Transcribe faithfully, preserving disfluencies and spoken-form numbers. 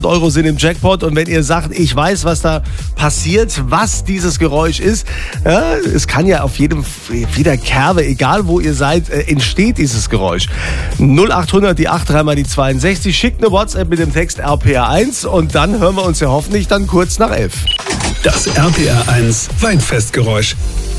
Euro sind im Jackpot und wenn ihr sagt, ich weiß, was da passiert, was dieses Geräusch ist, ja, es kann ja auf jedem, jeder Kerbe, egal wo ihr seid, äh, entsteht dieses Geräusch. null achthundert, die acht, dreimal die zweiundsechzig, schickt eine WhatsApp mit dem Text R P R eins und dann hören wir uns ja hoffentlich dann kurz nach elf. Das R P R eins Weinfestgeräusch.